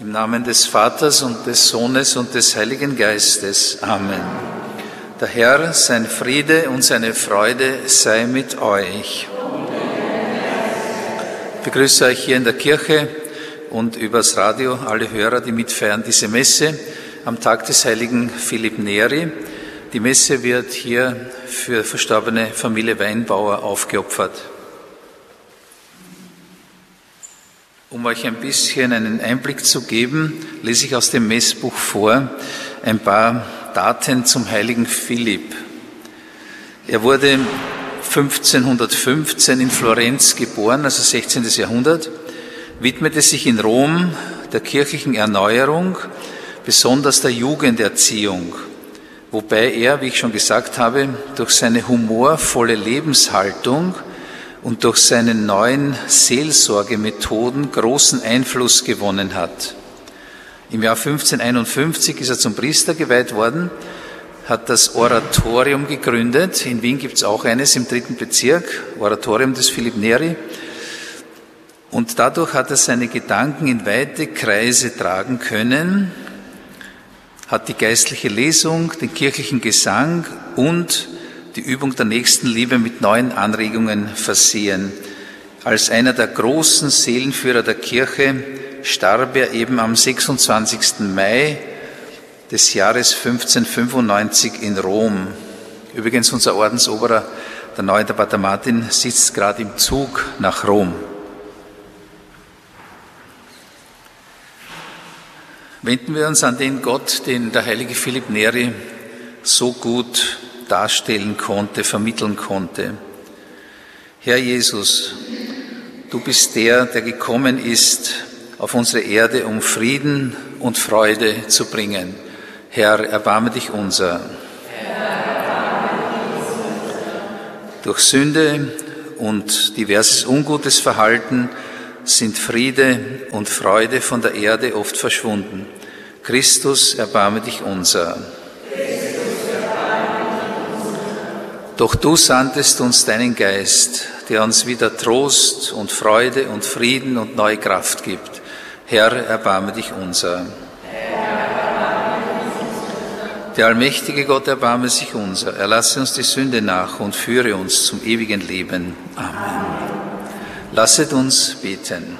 Im Namen des Vaters und des Sohnes und des Heiligen Geistes. Amen. Der Herr, sein Friede und seine Freude sei mit euch. Ich begrüße euch hier in der Kirche und übers Radio alle Hörer, die mitfeiern diese Messe am Tag des heiligen Philipp Neri. Die Messe wird hier für verstorbene Familie Weinbauer aufgeopfert. Um euch ein bisschen einen Einblick zu geben, lese ich aus dem Messbuch vor ein paar Daten zum heiligen Philipp. Er wurde 1515 in Florenz geboren, also 16. Jahrhundert, widmete sich in Rom der kirchlichen Erneuerung, besonders der Jugenderziehung, wobei er, wie ich schon gesagt habe, durch seine humorvolle Lebenshaltung und durch seine neuen Seelsorgemethoden großen Einfluss gewonnen hat. Im Jahr 1551 ist er zum Priester geweiht worden, hat das Oratorium gegründet. In Wien gibt es auch eines im 3. Bezirk, Oratorium des Philipp Neri. Und dadurch hat er seine Gedanken in weite Kreise tragen können, hat die geistliche Lesung, den kirchlichen Gesang und die Übung der Nächstenliebe mit neuen Anregungen versehen. Als einer der großen Seelenführer der Kirche starb er eben am 26. Mai des Jahres 1595 in Rom. Übrigens unser Ordensoberer, der Neue der Pater Martin, sitzt gerade im Zug nach Rom. Wenden wir uns an den Gott, den der heilige Philipp Neri so gut darstellen konnte, vermitteln konnte. Herr Jesus, du bist der gekommen ist auf unsere Erde, um Frieden und Freude zu bringen. Herr, erbarme dich unser. Durch Sünde und diverses ungutes Verhalten sind Friede und Freude von der Erde oft verschwunden. Christus, erbarme dich unser. Doch du sandtest uns deinen Geist, der uns wieder Trost und Freude und Frieden und neue Kraft gibt. Herr, erbarme dich unser. Der allmächtige Gott, erbarme sich unser. Erlasse uns die Sünde nach und führe uns zum ewigen Leben. Amen. Lasset uns beten.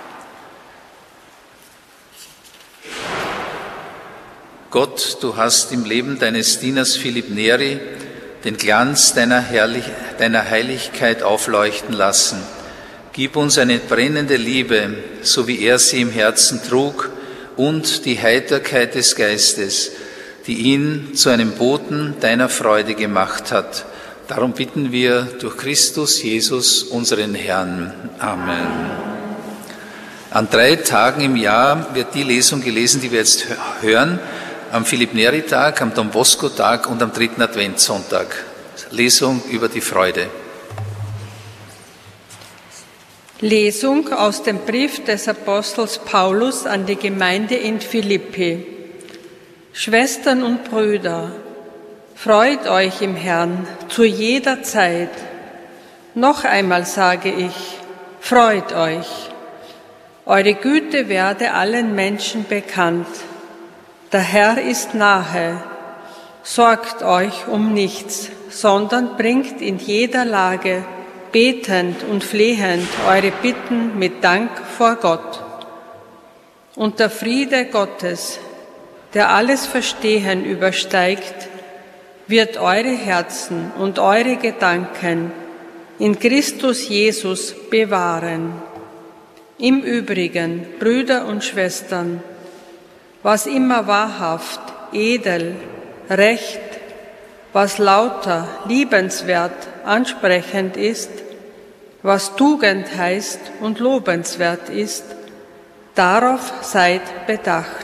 Gott, du hast im Leben deines Dieners Philipp Neri den Glanz deiner Heiligkeit aufleuchten lassen. Gib uns eine brennende Liebe, so wie er sie im Herzen trug, und die Heiterkeit des Geistes, die ihn zu einem Boten deiner Freude gemacht hat. Darum bitten wir durch Christus Jesus, unseren Herrn. Amen. An 3 Tagen im Jahr wird die Lesung gelesen, die wir jetzt hören, am Philipp-Neri-Tag, am Don Bosco-Tag und am 3. Adventssonntag. Lesung über die Freude. Lesung aus dem Brief des Apostels Paulus an die Gemeinde in Philippi. Schwestern und Brüder, freut euch im Herrn zu jeder Zeit. Noch einmal sage ich, freut euch. Eure Güte werde allen Menschen bekannt. Der Herr ist nahe. Sorgt euch um nichts, sondern bringt in jeder Lage betend und flehend eure Bitten mit Dank vor Gott. Und der Friede Gottes, der alles Verstehen übersteigt, wird eure Herzen und eure Gedanken in Christus Jesus bewahren. Im Übrigen, Brüder und Schwestern, was immer wahrhaft, edel, recht, was lauter, liebenswert, ansprechend ist, was Tugend heißt und lobenswert ist, darauf seid bedacht.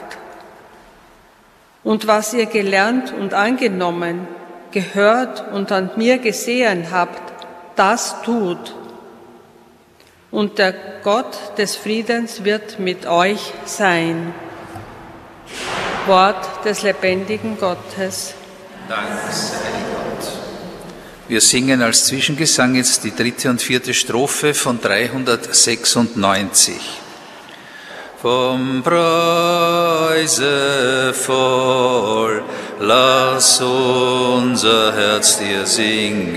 Und was ihr gelernt und angenommen, gehört und an mir gesehen habt, das tut. Und der Gott des Friedens wird mit euch sein. Wort des lebendigen Gottes. Dank sei Gott. Wir singen als Zwischengesang jetzt die 3. und 4. Strophe von 396. vom Preise voll, lass unser Herz dir singen.